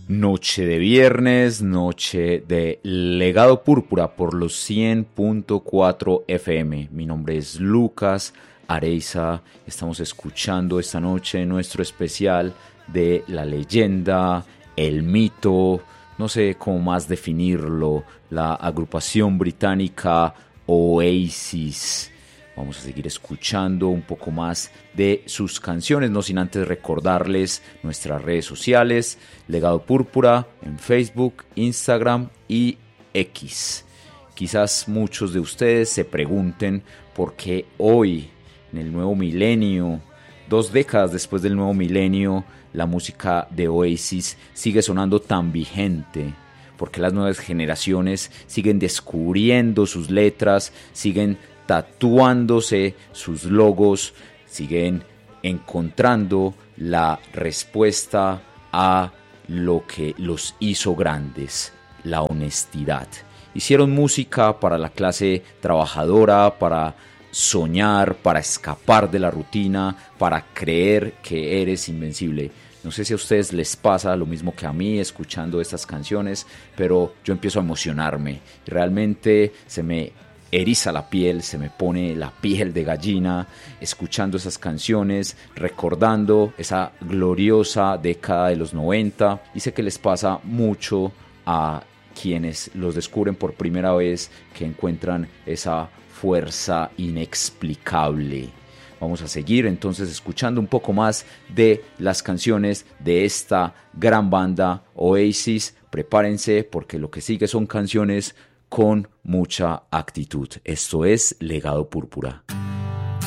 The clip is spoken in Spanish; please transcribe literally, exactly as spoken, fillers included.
Noche de viernes, noche de Legado Púrpura por los cien punto cuatro F M. Mi nombre es Lucas Areiza. Estamos escuchando esta noche nuestro especial de la leyenda, el mito, no sé cómo más definirlo, la agrupación británica Oasis. Vamos a seguir escuchando un poco más de sus canciones, no sin antes recordarles nuestras redes sociales, Legado Púrpura en Facebook, Instagram y X. Quizás muchos de ustedes se pregunten por qué hoy, en el nuevo milenio, dos décadas después del nuevo milenio, la música de Oasis sigue sonando tan vigente. Porque las nuevas generaciones siguen descubriendo sus letras, siguen tatuándose sus logos, siguen encontrando la respuesta a lo que los hizo grandes, la honestidad. Hicieron música para la clase trabajadora, para soñar, para escapar de la rutina, para creer que eres invencible. No sé si a ustedes les pasa lo mismo que a mí escuchando estas canciones, pero yo empiezo a emocionarme. Realmente se me eriza la piel, se me pone la piel de gallina escuchando esas canciones, recordando esa gloriosa década de los noventa. Y sé que les pasa mucho a quienes los descubren por primera vez, que encuentran esa fuerza inexplicable. Vamos a seguir entonces escuchando un poco más de las canciones de esta gran banda Oasis. Prepárense porque lo que sigue son canciones con mucha actitud. Esto es Legado Púrpura.